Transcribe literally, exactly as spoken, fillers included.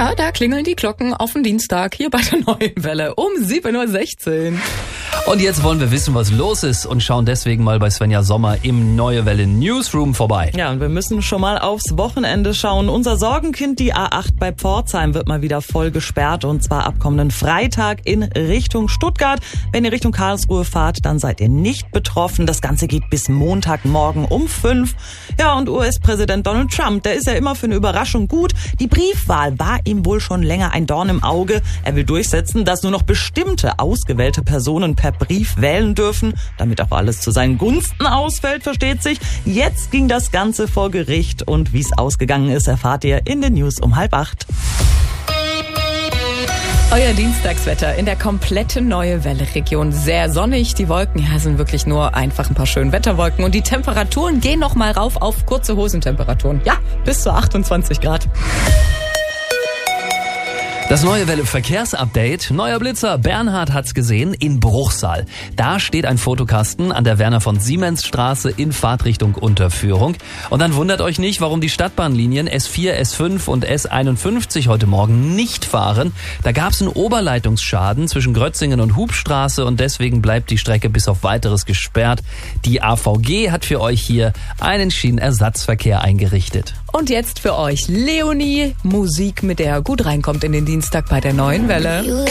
Ja, da klingeln die Glocken auf den Dienstag hier bei der Neuen Welle um sieben Uhr sechzehn. Und jetzt wollen wir wissen, was los ist und schauen deswegen mal bei Svenja Sommer im Neue Welle Newsroom vorbei. Ja, und wir müssen schon mal aufs Wochenende schauen. Unser Sorgenkind, die A acht bei Pforzheim, wird mal wieder voll gesperrt und zwar ab kommenden Freitag in Richtung Stuttgart. Wenn ihr Richtung Karlsruhe fahrt, dann seid ihr nicht betroffen. Das Ganze geht bis Montagmorgen um fünf. Ja, und U S-Präsident Donald Trump, der ist ja immer für eine Überraschung gut. Die Briefwahl war ihm wohl schon länger ein Dorn im Auge. Er will durchsetzen, dass nur noch bestimmte ausgewählte Personen per Brief wählen dürfen, damit auch alles zu seinen Gunsten ausfällt, versteht sich. Jetzt ging das Ganze vor Gericht und wie es ausgegangen ist, erfahrt ihr in den News um halb acht. Euer Dienstagswetter in der kompletten Neue Welle-Region. Sehr sonnig. Die Wolken ja, sind wirklich nur einfach ein paar schöne Wetterwolken. Und die Temperaturen gehen noch mal rauf auf kurze Hosentemperaturen. Ja, bis zu achtundzwanzig Grad. Das Neue Welle Verkehrsupdate. Neuer Blitzer. Bernhard hat's gesehen in Bruchsal. Da steht ein Fotokasten an der Werner von Siemens Straße in Fahrtrichtung Unterführung. Und dann wundert euch nicht, warum die Stadtbahnlinien S vier, S fünf und S einundfünfzig heute Morgen nicht fahren. Da gab's einen Oberleitungsschaden zwischen Grötzingen und Hubstraße und deswegen bleibt die Strecke bis auf Weiteres gesperrt. Die A V G hat für euch hier einen Schienenersatzverkehr eingerichtet. Und jetzt für euch Leonie, Musik, mit der er gut reinkommt in den Dienstag bei der Neuen Welle.